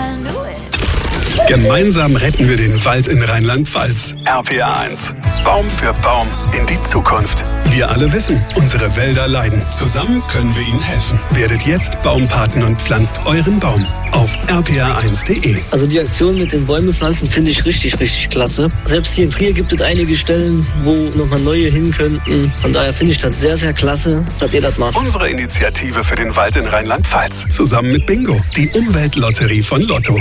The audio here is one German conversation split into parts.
Gemeinsam retten wir den Wald in Rheinland-Pfalz. RPA 1. Baum für Baum in die Zukunft. Wir alle wissen, unsere Wälder leiden. Zusammen können wir ihnen helfen. Werdet jetzt Baumpaten und pflanzt euren Baum auf rpa1.de. Also die Aktion mit den Bäume pflanzen finde ich richtig, richtig klasse. Selbst hier in Trier gibt es einige Stellen, wo nochmal neue hin könnten. Von daher finde ich das sehr, sehr klasse, dass ihr das macht. Unsere Initiative für den Wald in Rheinland-Pfalz. Zusammen mit Bingo, die Umweltlotterie von Lotto.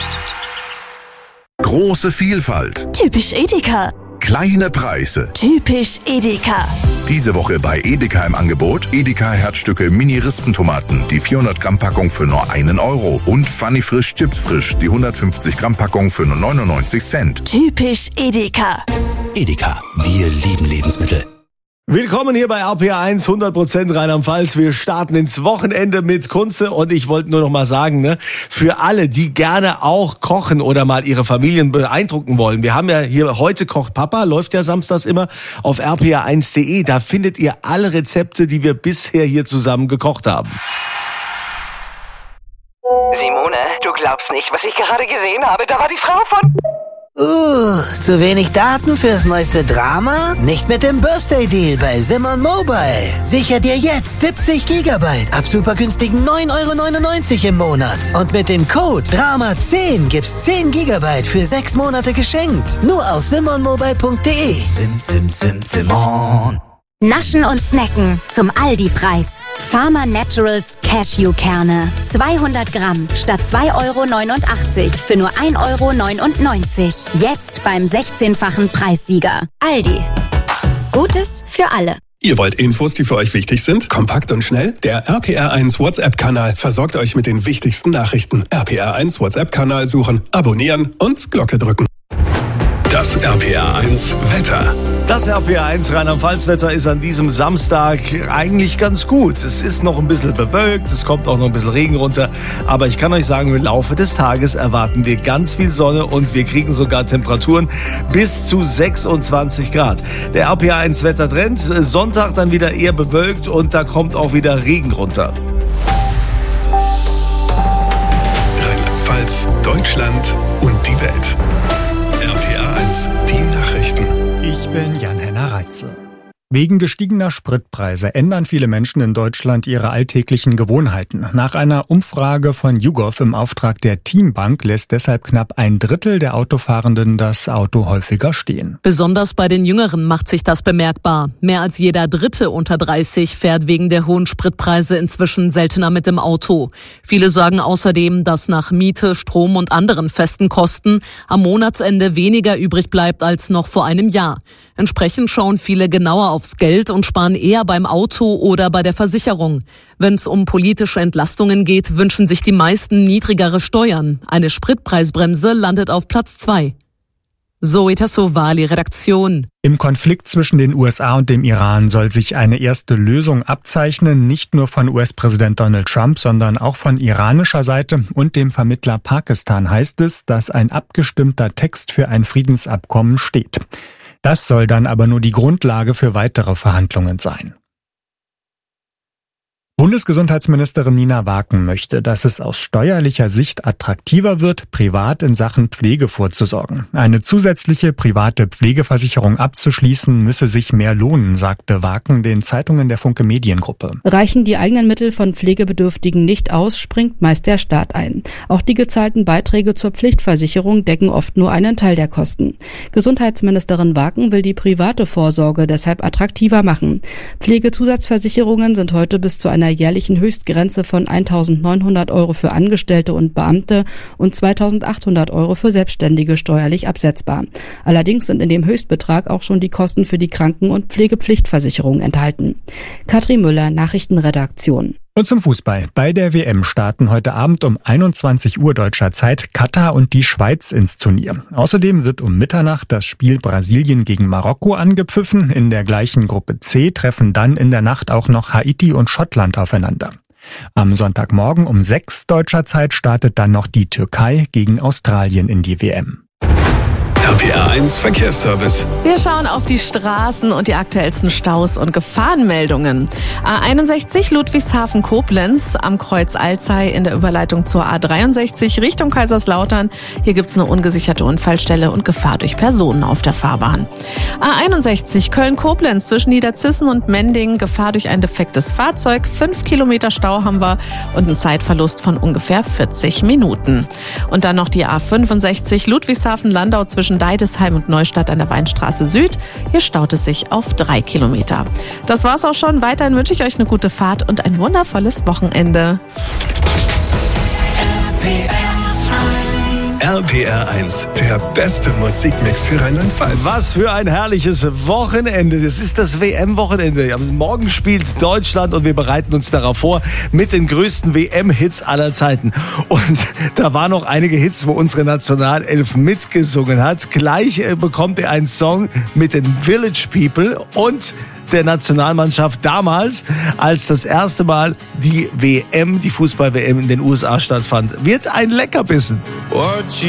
Große Vielfalt. Typisch Edeka. Kleine Preise. Typisch Edeka. Diese Woche bei Edeka im Angebot Edeka Herzstücke Mini-Rispentomaten, die 400 Gramm Packung für nur 1 Euro und Funny Frisch Chips Frisch, die 150 Gramm Packung für nur 99 Cent. Typisch Edeka. Edeka, wir lieben Lebensmittel. Willkommen hier bei RPA 1, 100% Rheinland-Pfalz. Wir starten ins Wochenende mit Kunze und ich wollte nur noch mal sagen, für alle, die gerne auch kochen oder mal ihre Familien beeindrucken wollen. Wir haben ja hier Heute kocht Papa, läuft ja samstags immer auf rpa1.de. Da findet ihr alle Rezepte, die wir bisher hier zusammen gekocht haben. Simone, du glaubst nicht, was ich gerade gesehen habe. Da war die Frau von... Zu wenig Daten fürs neueste Drama? Nicht mit dem Birthday-Deal bei Simon Mobile. Sicher dir jetzt 70 Gigabyte ab super günstigen 9,99 € im Monat. Und mit dem Code DRAMA10 gibt's 10 Gigabyte für 6 Monate geschenkt. Nur auf simonmobile.de. Simon. Naschen und Snacken zum Aldi-Preis. Farmer Naturals Cashewkerne. 200 Gramm statt 2,89 € für nur 1,99 €. Jetzt beim 16-fachen Preissieger. Aldi. Gutes für alle. Ihr wollt Infos, die für euch wichtig sind? Kompakt und schnell? Der RPR1 WhatsApp-Kanal versorgt euch mit den wichtigsten Nachrichten. RPR1 WhatsApp-Kanal suchen, abonnieren und Glocke drücken. Das RPR1 Wetter. Das RPA1 Rheinland-Pfalz-Wetter ist an diesem Samstag eigentlich ganz gut. Es ist noch ein bisschen bewölkt, es kommt auch noch ein bisschen Regen runter. Aber ich kann euch sagen, im Laufe des Tages erwarten wir ganz viel Sonne und wir kriegen sogar Temperaturen bis zu 26 Grad. Der RPA1 Wettertrend, Sonntag dann wieder eher bewölkt und da kommt auch wieder Regen runter. Rheinland-Pfalz, Deutschland und die Welt. RPA1, die Nachrichten. Ich bin Jan-Henner Reitze. Wegen gestiegener Spritpreise ändern viele Menschen in Deutschland ihre alltäglichen Gewohnheiten. Nach einer Umfrage von YouGov im Auftrag der Teambank lässt deshalb knapp 1/3 der Autofahrenden das Auto häufiger stehen. Besonders bei den Jüngeren macht sich das bemerkbar. Mehr als jeder Dritte unter 30 fährt wegen der hohen Spritpreise inzwischen seltener mit dem Auto. Viele sagen außerdem, dass nach Miete, Strom und anderen festen Kosten am Monatsende weniger übrig bleibt als noch vor einem Jahr. Entsprechend schauen viele genauer aufs Geld und sparen eher beim Auto oder bei der Versicherung. Wenn es um politische Entlastungen geht, wünschen sich die meisten niedrigere Steuern. Eine Spritpreisbremse landet auf Platz 2. Zoe Tassovali, Redaktion. Im Konflikt zwischen den USA und dem Iran soll sich eine erste Lösung abzeichnen, nicht nur von US-Präsident Donald Trump, sondern auch von iranischer Seite und dem Vermittler Pakistan heißt es, dass ein abgestimmter Text für ein Friedensabkommen steht. Das soll dann aber nur die Grundlage für weitere Verhandlungen sein. Bundesgesundheitsministerin Nina Waken möchte, dass es aus steuerlicher Sicht attraktiver wird, privat in Sachen Pflege vorzusorgen. Eine zusätzliche private Pflegeversicherung abzuschließen, müsse sich mehr lohnen, sagte Waken den Zeitungen der Funke Mediengruppe. Reichen die eigenen Mittel von Pflegebedürftigen nicht aus, springt meist der Staat ein. Auch die gezahlten Beiträge zur Pflichtversicherung decken oft nur einen Teil der Kosten. Gesundheitsministerin Waken will die private Vorsorge deshalb attraktiver machen. Pflegezusatzversicherungen sind heute bis zu einer jährlichen Höchstgrenze von 1.900 € für Angestellte und Beamte und 2.800 € für Selbstständige steuerlich absetzbar. Allerdings sind in dem Höchstbetrag auch schon die Kosten für die Kranken- und Pflegepflichtversicherung enthalten. Katrin Müller, Nachrichtenredaktion. Und zum Fußball. Bei der WM starten heute Abend um 21 Uhr deutscher Zeit Katar und die Schweiz ins Turnier. Außerdem wird um Mitternacht das Spiel Brasilien gegen Marokko angepfiffen. In der gleichen Gruppe C treffen dann in der Nacht auch noch Haiti und Schottland aufeinander. Am Sonntagmorgen um 6 deutscher Zeit startet dann noch die Türkei gegen Australien in die WM. RPR1 Verkehrsservice. Wir schauen auf die Straßen und die aktuellsten Staus und Gefahrenmeldungen. A61 Ludwigshafen-Koblenz am Kreuz Alzey in der Überleitung zur A63 Richtung Kaiserslautern. Hier gibt es eine ungesicherte Unfallstelle und Gefahr durch Personen auf der Fahrbahn. A61 Köln-Koblenz zwischen Niederzissen und Mendingen. Gefahr durch ein defektes Fahrzeug. 5 Kilometer Stau haben wir und einen Zeitverlust von ungefähr 40 Minuten. Und dann noch die A65 Ludwigshafen-Landau zwischen Deidesheim und Neustadt an der Weinstraße Süd. Hier staut es sich auf 3 Kilometer. Das war's auch schon. Weiterhin wünsche ich euch eine gute Fahrt und ein wundervolles Wochenende. RPR1, der beste Musikmix für Rheinland-Pfalz. Was für ein herrliches Wochenende. Das ist das WM-Wochenende. Morgen spielt Deutschland und wir bereiten uns darauf vor mit den größten WM-Hits aller Zeiten. Und da waren noch einige Hits, wo unsere Nationalelf mitgesungen hat. Gleich bekommt er einen Song mit den Village People und der Nationalmannschaft damals, als das erste Mal die WM, die Fußball-WM in den USA stattfand. Wird ein Leckerbissen.